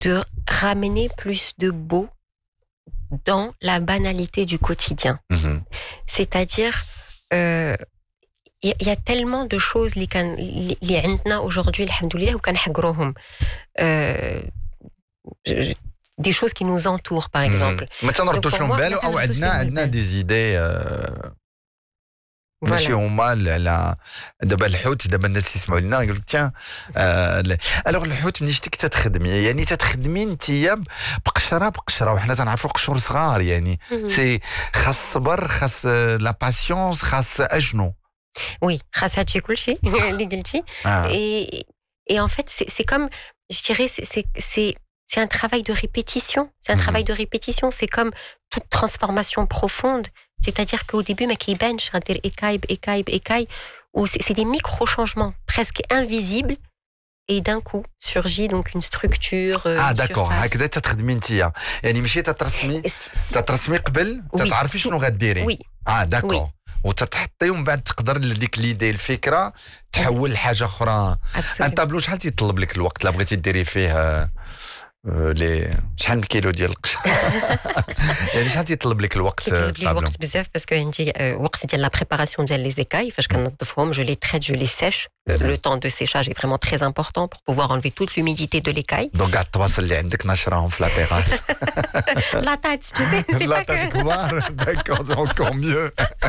de ramener plus de beau dans la banalité du quotidien. C'est-à-dire, il y a tellement de choses اللي عندنا aujourd'hui alhamdoulilah وكنحقروهم. Des choses qui nous entourent par exemple. ما تنردوش لهم بالو او عندنا دي زيدي ماشي هما على دابا الحوت دابا الناس يسمعوا لنا يقول لك تيان الوغ الحوت ملي شتيك تتخدمي يعني تتخدمي نتيا بقشره وحنا تنعرفوا قشور صغار يعني سي خاص الصبر خاص لا باسيونس خاص اجنو Oui, grâce à Tchékouchi, les guilty. Et en fait, c'est comme, je dirais, c'est un travail de répétition. C'est un travail de répétition. C'est comme toute transformation profonde. C'est-à-dire qu'au début, je vais dire où c'est des micro-changements presque invisibles. Et d'un coup, surgit donc une structure. D'accord. هكذا تتخدمي نتيا. يعني ماشي تترسمي قبل تتعرفي شنو غديري. Oui. d'accord. وتتحطي ومن بعد تقدر لديك ليدي الفكره تحول لحاجه اخرى. ان طابلو شحال تيطلب لك الوقت لا بغيتي ديري فيه لي شحال من كيلو ديال القش يعني شحال تيطلب لك الوقت؟ تيطلب لي الوقت بزاف باسكو عندي وقت ديال لا بريباراسيون ديال لي زيكاي فاش كنظفهم جو لي تريت جو لي سèche. Le temps de séchage est vraiment très important pour pouvoir enlever toute l'humidité de l'écaille. Donc قاعد التواصل اللي عندك نشرهم في لا تيراس. La tête, tu sais, c'est pas que... D'accord, c'est encore mieux.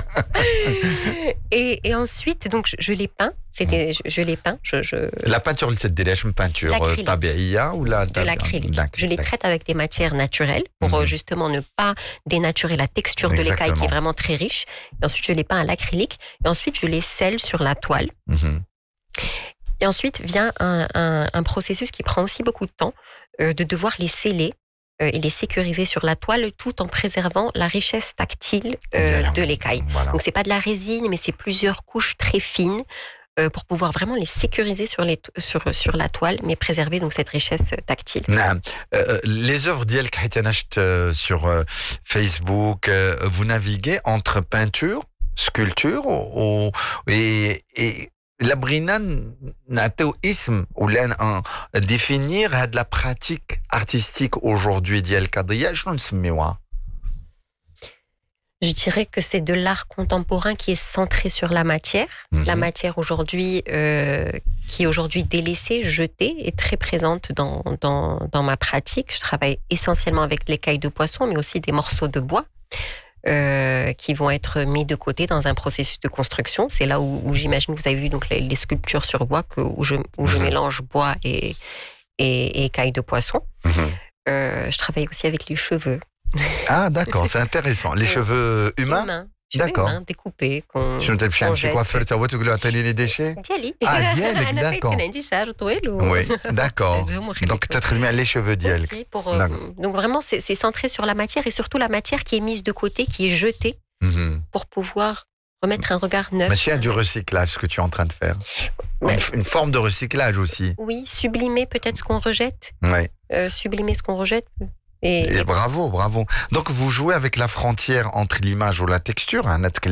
Et ensuite, donc, je les peins. Je les peins. La peinture, c'est une peinture tabi'ia ou de l'acrylique. Je les traite avec des matières naturelles pour justement ne pas dénaturer la texture de l'écaille qui est vraiment très riche. Et ensuite, je les peins à l'acrylique. Et ensuite, je les scelle sur la toile. Et ensuite vient un processus qui prend aussi beaucoup de temps, de devoir les sceller et les sécuriser sur la toile tout en préservant la richesse tactile de l'écaille. Voilà. Donc c'est pas de la résine, mais c'est plusieurs couches très fines pour pouvoir vraiment les sécuriser sur la toile, mais préserver donc cette richesse tactile. Les œuvres d'Yelk Hitanacht sur Facebook, vous naviguez entre peinture, sculpture et la brina نعطيو اسم ولا définir هاد la pratique artistique aujourd'hui ديال القضيه شنو نسميوها؟ Je dirais que c'est de l'art contemporain qui est centré sur la matière. La matière aujourd'hui, qui est aujourd'hui délaissée, jetée, est très présente dans ma pratique. Je travaille essentiellement avec l'écaille de poisson, mais aussi des morceaux de bois. Qui vont être mis de côté dans un processus de construction. C'est là où j'imagine que vous avez vu donc les sculptures sur bois où je mélange bois et écailles de poisson. Je travaille aussi avec les cheveux. Ah d'accord, c'est intéressant. Les cheveux humains D'accord. Découpés. شنو تمشي عند شي كوافير تا هو تقول له عطيني لي ديشي؟ ديالي. ديالك انا فايت كان عندي شعر طويل Oui, d'accord. Donc تتخدمي على les cheveux ديالك. Donc vraiment c'est centré sur la matière et surtout la matière qui est mise de côté, qui est jetée pour pouvoir remettre un regard neuf. Mais c'est du recyclage ce que tu es en train de faire. Une forme de recyclage aussi. Oui, sublimer peut-être ce qu'on rejette. Oui. Sublimer ce qu'on rejette. Et bravo. Donc vous jouez avec la frontière entre l'image ou la texture.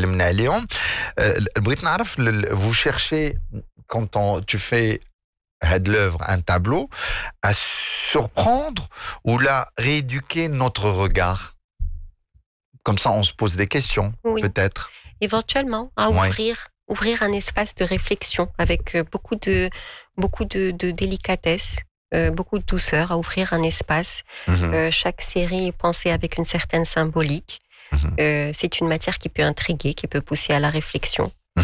Vous cherchez, quand tu fais l'œuvre, un tableau, à surprendre ou à rééduquer notre regard. Comme ça, on se pose des questions, peut-être. Éventuellement, à ouvrir un espace de réflexion avec beaucoup de délicatesse. Beaucoup de douceur, à ouvrir un espace. Chaque série est pensée avec une certaine symbolique. C'est une matière qui peut intriguer, qui peut pousser à la réflexion.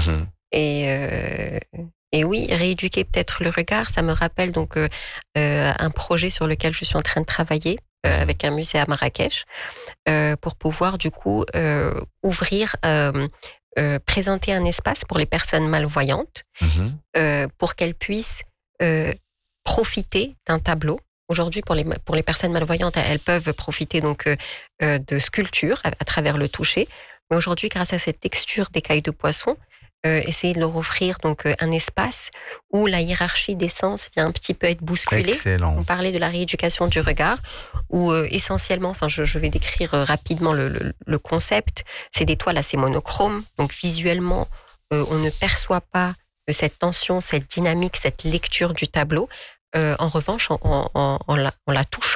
Et oui, rééduquer peut-être le regard, ça me rappelle donc un projet sur lequel je suis en train de travailler avec un musée à Marrakech pour pouvoir du coup présenter un espace pour les personnes malvoyantes pour qu'elles puissent profiter d'un tableau. Aujourd'hui, pour les personnes malvoyantes, elles peuvent profiter donc de sculptures à travers le toucher. Mais aujourd'hui, grâce à cette texture d'écailles de poisson, essayer de leur offrir donc un espace où la hiérarchie des sens vient un petit peu être bousculée. Excellent. On parlait de la rééducation du regard, où essentiellement, enfin je vais décrire rapidement le concept. C'est des toiles assez monochromes, donc visuellement, on ne perçoit pas cette tension, cette dynamique, cette lecture du tableau. En revanche, on la touche